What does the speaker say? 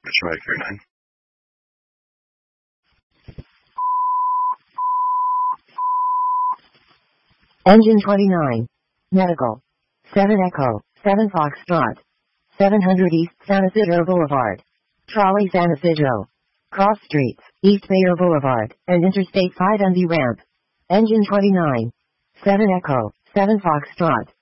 Striker 9. Engine 29. Medical. 7 Echo, 7 Foxtrot. 700 East San Isidro Boulevard. Trolley San Isidro. Cross Streets, East Bayer Boulevard, and Interstate 5 MV ramp. Engine 29. 7 Echo, 7 Foxtrot.